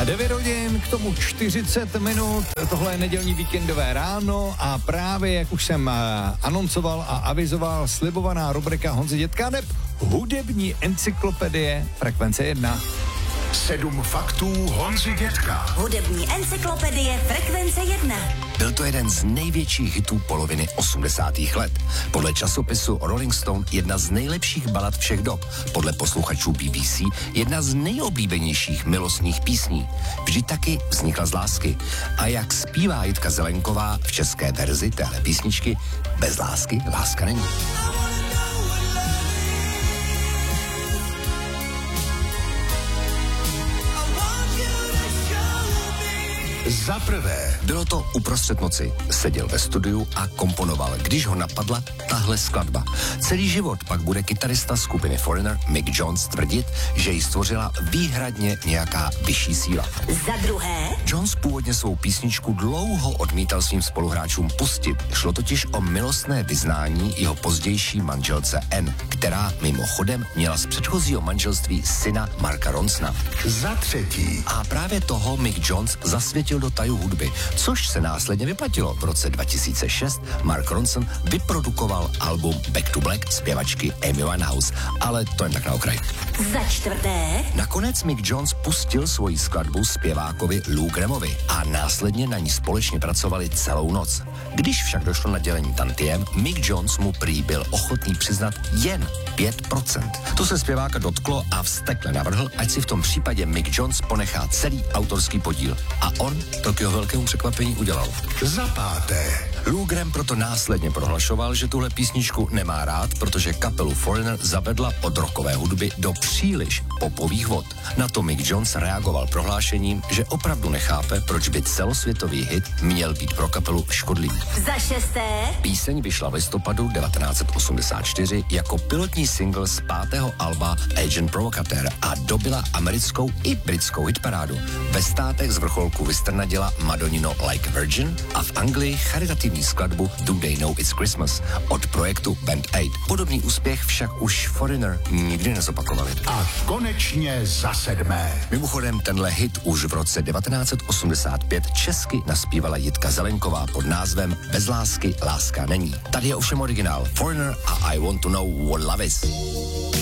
9 hodin, k tomu 40 minut, tohle je nedělní víkendové ráno a právě, jak už jsem anoncoval a avizoval, slibovaná rubrika Honzy Dětka neb hudební encyklopedie Frekvence 1. 7 faktů Honzy Dětka. Hudební encyklopedie Frekvence 1. Byl to jeden z největších hitů poloviny 80. let. Podle časopisu Rolling Stone jedna z nejlepších balad všech dob. Podle posluchačů BBC jedna z nejoblíbenějších milostných písní. Vždy taky vznikla z lásky. A jak zpívá Jitka Zelenková v české verzi téhle písničky, bez lásky láska není. Za prvé. Bylo to uprostřed noci. Seděl ve studiu a komponoval, když ho napadla tahle skladba. Celý život pak bude kytarista skupiny Foreigner Mick Jones tvrdit, že ji stvořila výhradně nějaká vyšší síla. Za druhé. Jones původně svou písničku dlouho odmítal svým spoluhráčům pustit. Šlo totiž o milostné vyznání jeho pozdější manželce Ann, která mimochodem měla z předchozího manželství syna Marka Ronsona. Za třetí. A právě toho Mick Jones zasvětil do tajů hudby, což se následně vyplatilo. V roce 2006 Mark Ronson vyprodukoval album Back to Black zpěvačky Amy Winehouse, ale to jen tak na okraj. Za čtvrté. Nakonec Mick Jones pustil svoji skladbu zpěvákovi Lou Grahamovi a následně na ní společně pracovali celou noc. Když však došlo na dělení tantiem, Mick Jones mu prý byl ochotný přiznat jen 5%. To se zpěváka dotklo a vztekle navrhl, ať si v tom případě Mick Jones ponechá celý autorský podíl. A on to k jeho velkému překvapení udělal. Za páté. Lou Graham proto následně prohlašoval, že tuhle písničku nemá rád, protože kapelu Foreigner zavedla od rockové hudby do příliš popových vod. Na to Mick Jones reagoval prohlášením, že opravdu nechápe, proč by celosvětový hit měl být pro kapelu škodlivý. Za šesté. Píseň vyšla v listopadu 1984 jako pilotní single z 5. alba Agent Provocateur a dobila americkou i britskou hitparádu. Ve státech z vrcholku vystrnadila Madonnino Like a Virgin a v Anglii charitativní skladbu Do They Know It's Christmas od projektu Band Aid. Podobný úspěch však už Foreigner nikdy nezopakovali. A konečně za sedmé. Mimochodem, tenhle hit už v roce 1985 česky naspívala Jitka Zelenková pod názvem Bez lásky láska není. Tady je ovšem originál Foreigner a I Want to Know What Love Is.